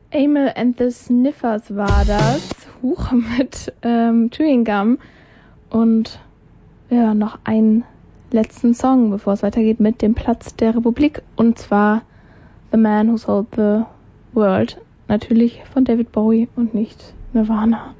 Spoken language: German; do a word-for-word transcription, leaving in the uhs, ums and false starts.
Amyl and the Sniffers war das. Huch, mit ähm, Chewing Gum. Und ja, noch einen letzten Song, bevor es weitergeht mit dem Platz der Republik. Und zwar The Man Who Sold the World. Natürlich von David Bowie und nicht Nirvana.